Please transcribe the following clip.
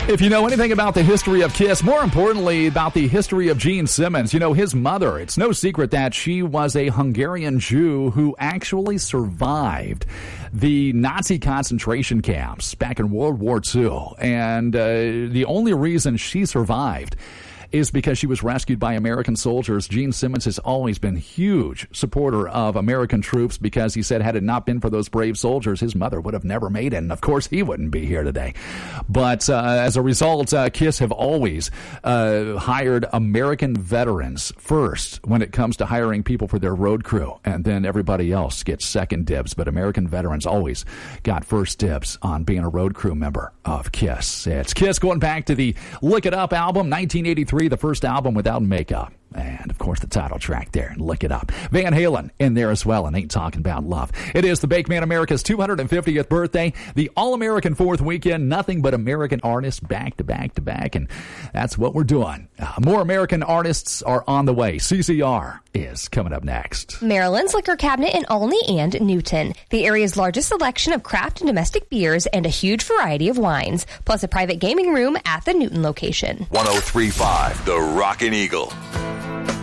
If you know anything about the history of Kiss, more importantly about the history of Gene Simmons, you know his mother. It's no secret that she was a Hungarian Jew who actually survived the Nazi concentration camps back in World War II. And the only reason she survived is because she was rescued by American soldiers. Gene Simmons has always been a huge supporter of American troops because he said had it not been for those brave soldiers, his mother would have never made it. And, of course, he wouldn't be here today. But as a result, KISS have always hired American veterans first when it comes to hiring people for their road crew. And then everybody else gets second dibs. But American veterans always got first dibs on being a road crew member of KISS. It's KISS going back to the Look It Up album, 1983. The first album without makeup. And, of course, the title track there. Look It Up. Van Halen in there as well, and Ain't Talking About Love. It is the Bakeman America's 250th birthday, the All-American Fourth Weekend, nothing but American artists back to back to back, and that's what we're doing. More American artists are on the way. CCR is coming up next. Maryland's Liquor Cabinet in Olney and Newton. The area's largest selection of craft and domestic beers and a huge variety of wines, plus a private gaming room at the Newton location. 103.5, The Rockin' Eagle.